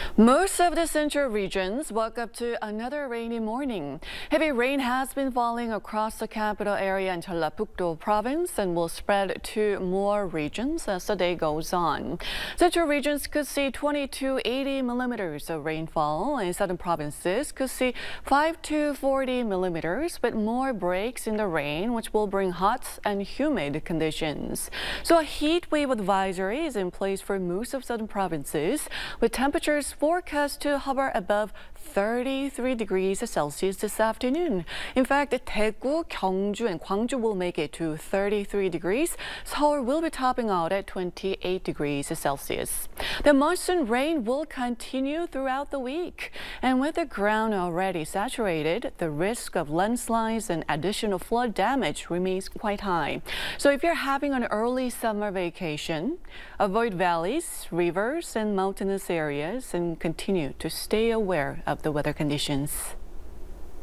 Most of the central regions woke up to another rainy morning. Heavy rain has been falling across the capital area in Jeollabuk-do province and will spread to more regions as the day goes on. Central regions could see 20 to 80 millimeters of rainfall, and southern provinces could see 5 to 40 millimeters, but more breaks in the rain, which will bring hot and humid conditions. So a heat wave advisory is in place for most of southern provinces, with temperatures forecast to hover above 33 degrees Celsius this afternoon. In fact, Daegu, Gyeongju, and Gwangju will make it to 33 degrees. Seoul will be topping out at 28 degrees Celsius. The monsoon rain will continue throughout the week. And with the ground already saturated, the risk of landslides and additional flood damage remains quite high. So if you're having an early summer vacation, avoid valleys, rivers, and mountainous areas and continue to stay aware of the weather conditions.